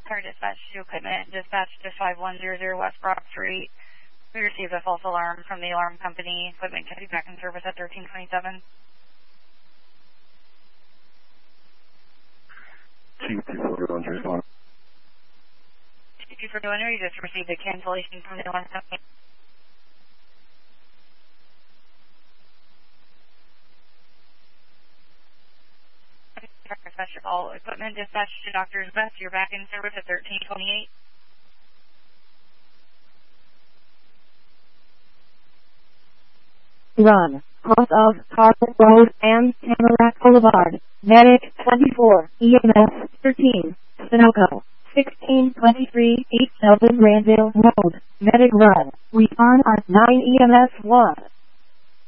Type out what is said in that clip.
Car dispatch to equipment. Dispatch to 5100 West Broad Street. We received a false alarm from the alarm company. Equipment can be back in service at 1327. TP41 TP41, you just received a cancellation from the alarm company. Dispatch all equipment. Dispatch to Doctor's Best. You're back in service at 1328. Run. Cross of Carpet Road and Tamarack Boulevard. Medic 24. EMS 13. Sunoco 1623 East Elton Granville Road. Medic run. We on at 9 EMS 1.